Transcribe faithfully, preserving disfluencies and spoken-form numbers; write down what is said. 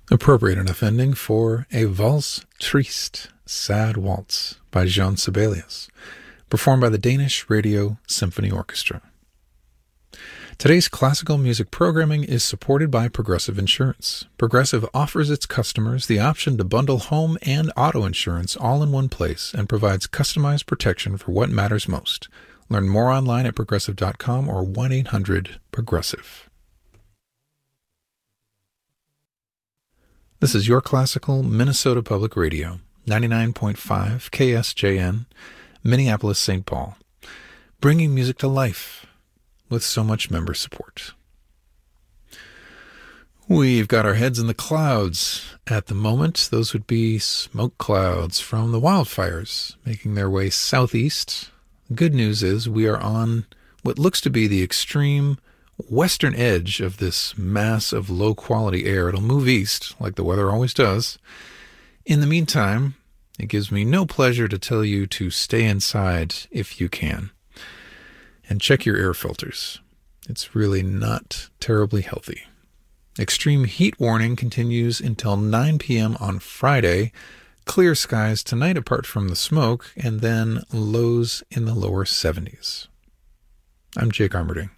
Appropriate enough ending for A Valse Triste, Sad Waltz by Jean Sibelius, performed by the Danish Radio Symphony Orchestra. Today's classical music programming is supported by Progressive Insurance. Progressive offers its customers the option to bundle home and auto insurance all in one place and provides customized protection for what matters most. Learn more online at progressive dot com or one eight hundred progressive. This is Your Classical Minnesota Public Radio, ninety-nine point five K S J N, Minneapolis, Saint Paul, bringing music to life with so much member support. We've got our heads in the clouds at the moment. Those would be smoke clouds from the wildfires making their way southeast. The good news is we are on what looks to be the extreme western edge of this mass of low-quality air. It'll move east, like the weather always does. In the meantime, it gives me no pleasure to tell you to stay inside if you can. And check your air filters. It's really not terribly healthy. Extreme heat warning continues until nine p.m. on Friday. Clear skies tonight apart from the smoke, and then lows in the lower seventies. I'm Jake Armerding.